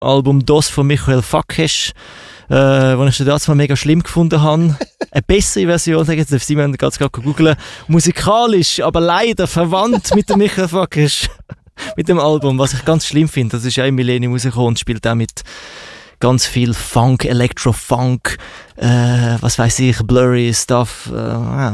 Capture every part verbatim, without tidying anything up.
Album «Dos» von Michael Fakesh, äh, was ich schon damals mal mega schlimm gefunden habe. Eine bessere Version, sagen Sie, Sie müssen ganz gerade googeln. Musikalisch, aber leider verwandt mit dem Michael Fakesh, mit dem Album, was ich ganz schlimm finde. Das ist ja im Millennium rausgekommen und spielt auch mit ganz viel Funk, Electro-Funk, äh, was weiß ich, blurry Stuff. Äh,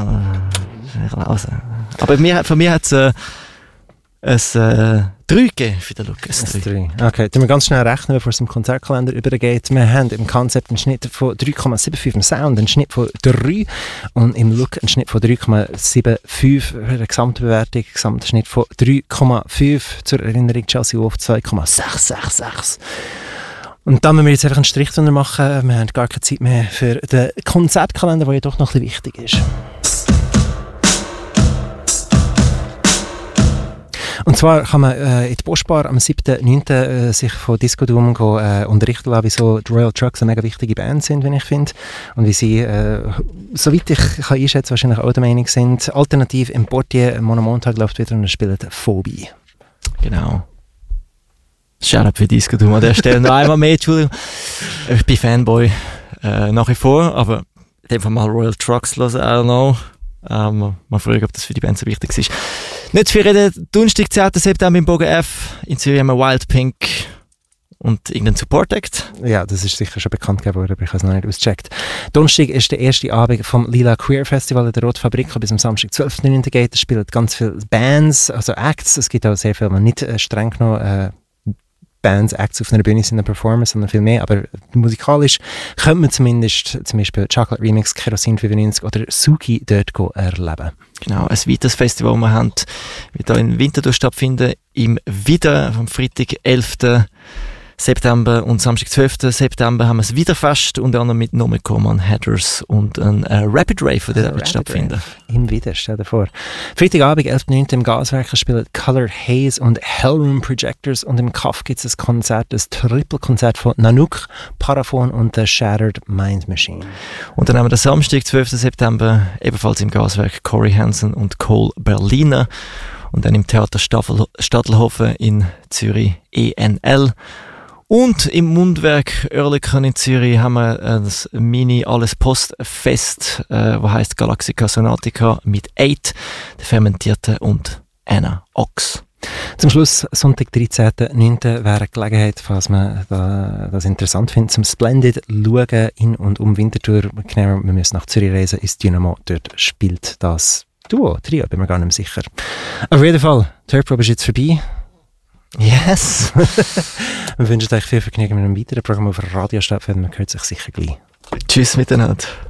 aber mir, von mir hat es äh, ein äh, drei gegeben für den Lukas. drei. Okay, dann wir ganz schnell rechnen, bevor es im Konzertkalender übergeht. Wir haben im Konzept einen Schnitt von drei Komma fünfundsiebzig, im Sound einen Schnitt von drei und im Look einen Schnitt von drei Komma fünfundsiebzig für eine Gesamtbewertung, Gesamtschnitt von drei Komma fünf. Zur Erinnerung, Chelsea Wolf zwei Komma sechs sechs sechs. Und dann müssen wir jetzt einfach einen Strich drunter machen. Wir haben gar keine Zeit mehr für den Konzertkalender, der ja doch noch ein bisschen wichtig ist. Und zwar kann man äh, in die Postbar am siebten neunten Äh, sich von Disco Doom go, äh, unterrichten lassen, wieso die Royal Trucks eine mega wichtige Band sind, wie ich finde. Und wie sie, äh, soweit ich kann einschätzen, wahrscheinlich auch der Meinung sind. Alternativ im Portier, Monomontag läuft wieder und er spielt Phobie. Genau. Shoutout für Disco Doom an der Stelle. Noch einmal mehr, Entschuldigung. Ich bin Fanboy äh, nach wie vor, aber in dem Fall mal Royal Trucks hören, I don't know. Ähm, mal fragen, ob das für die Band so wichtig ist. Nicht für reden, Donnerstag, zehnten September im Bogen F. In Zürich haben wir Wild Pink und irgendein Support Act. Ja, das ist sicher schon bekannt gegeben worden, aber ich habe es noch nicht ausgecheckt. Donnerstag ist der erste Abend vom Lila Queer Festival in der Rotfabrik, bis am Samstag, zwölften neunten geht. Es spielen ganz viele Bands, also Acts. Es gibt auch sehr viele, die nicht äh, streng genommen äh, Bands, Acts auf einer Bühne sind, eine Performance, sondern viel mehr, aber musikalisch könnte man zumindest zum Beispiel Chocolate Remix, Kerosin fünfundneunzig oder Suki dort erleben. Genau, ein weiteres Festival, das wir haben, wird hier in Winterthur stattfinden, im Wieder, am Freitag, elften September und Samstag, zwölften September haben wir es Wiederfest, unter anderem mit Nomecoman, Headers und ein äh, Rapid Rave, der wird stattfinden. Rave. Im Wieder, stell dir vor. Freitagabend, elften neunten im Gaswerk spielen Colored Haze und Hellroom Projectors und im Kaff gibt es ein Konzert, ein Triple-Konzert von Nanook, Paraphon und The Shattered Mind Machine. Und dann haben wir den Samstag, zwölften September, ebenfalls im Gaswerk Corey Hansen und Cole Berliner und dann im Theater Staffel- Stadelhofen in Zürich E N L. Und im Mundwerk Oerlikon in Zürich haben wir das Mini Alles Post Fest, äh, das heisst Galaxica Sonatica mit Eight, der Fermentierten und Anna Ox. Zum Schluss, Sonntag, dreizehnten neunten wäre eine Gelegenheit, falls man da, das interessant findet, zum Splendid schauen in und um Winterthur. Genau, wir müssen nach Zürich reisen, ins Dynamo. Dort spielt das Duo, Trio, bin mir gar nicht mehr sicher. Auf jeden Fall, die Hörprobe ist jetzt vorbei. Yes! Wir wünschen euch viel Vergnügen mit einem weiteren Programm auf Radio Stadtfeld. Man hört sich sicher gleich. Tschüss miteinander.